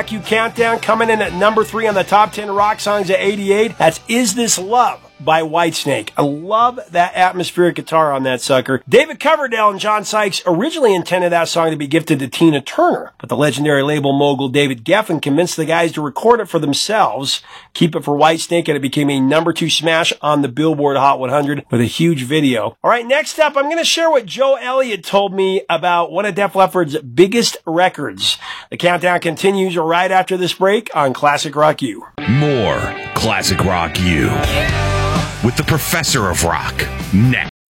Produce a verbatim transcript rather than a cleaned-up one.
You Countdown coming in at number three on the top ten rock songs of eighty-eight. That's Is This Love by Whitesnake. I love that atmospheric guitar on that sucker. David Coverdale and John Sykes originally intended that song to be gifted to Tina Turner, but the legendary label mogul David Geffen convinced the guys to record it for themselves, keep it for Whitesnake, and it became a number two smash on the Billboard Hot one hundred with a huge video. All right, next up, I'm going to share what Joe Elliott told me about one of Def Leppard's biggest records. The countdown continues right after this break on Classic Rock U. More Classic Rock U with the Professor of Rock next.